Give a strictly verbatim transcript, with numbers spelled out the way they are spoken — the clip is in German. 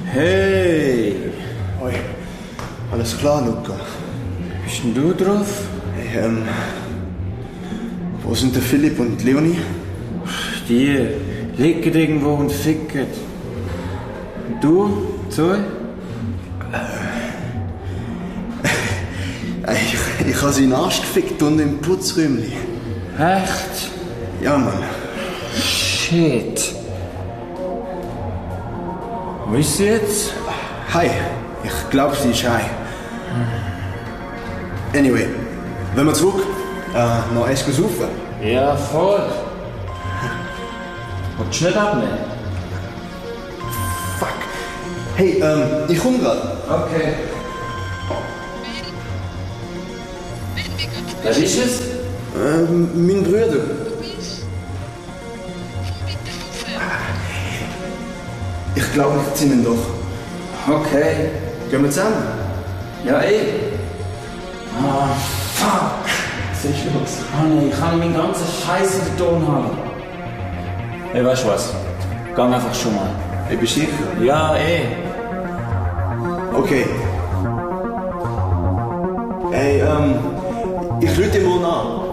Hey! Hoi. Alles klar, Luca? Bist denn du drauf? Hey, ähm... Wo sind der Philipp und Leonie? Die liegen irgendwo und ficken. Und du, Zoe? Äh, ich, ich habe sie in den Arsch gefickt und im Putzräumchen. Echt? Ja, Mann. Shit. Wo ist sie jetzt? Hi. Ich glaube, sie ist hi. Anyway, wenn wir zurück, äh, noch eins saufen. Ja, voll. Willst du nicht abnehmen? Fuck. Hey, ähm, ich komme gerade. Okay. Wer ist es? Ähm, mein Bruder. Ich glaube, ich ziehe ihn doch. Okay. Gehen wir zusammen? Ja, eh. Ah, fuck. Was ist los? Oh nee, ich kann meinen ganzen Scheiß in der Tonhalle. Hey, weißt du was? Gang einfach schon mal. Ich bin sicher. Ja, eh. Okay. Hey, ähm, ich rufe dir mal nach.